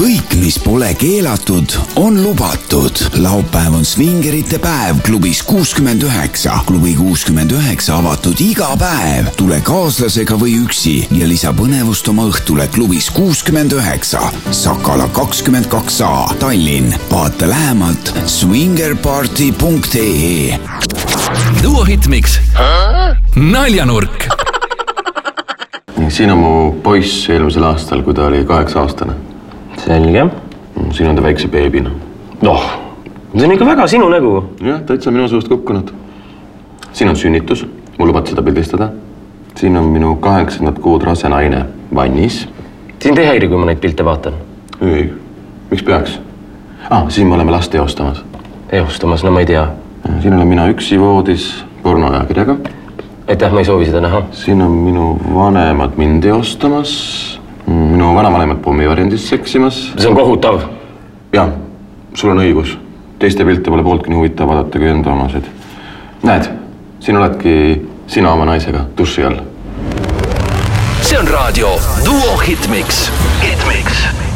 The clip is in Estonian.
kõik, mis pole keelatud, on lubatud. Laupäev on svingerite päev klubis 69. Klubi 69 avatud iga päev. Tule kaaslasega või üksi ja lisa põnevust oma õhtule klubis 69. Sakala 22a, Tallinn. Vaata lähemalt swingerparty.ee. Duo Hitmix. Naljanurk. Siin on mu poiss eelmisel aastal, kui ta oli 8-aastane. Selge. Siin on ta väikse beebina. Noh, see on ikka väga sinu nägu. Jah, täitsa minu suust kukkunud. Siin on sünnitus, mul lubat seda pildistada. Siin on minu 8 kuud rase naine vannis. Sind ei häiri, kui ma neid pilte vaatan? Ei, miks peaks? Siin me oleme last eostamas. Eostamas, no ma ei tea. Siin olen mina üksi voodis pornoajakirjaga. Aitäh, ma ei soovi seda näha. Siin on minu vanemad mind eostamas. Minu vanavanemad pommivariandis seksimas. See on kohutav. Jah, sul on õigus. Teiste pilte pole pooltki nii huvitav vaadata kui enda omasid. Näed, siin oledki sina oma naisega duši all. See on raadio Duo Hitmix. Hitmix.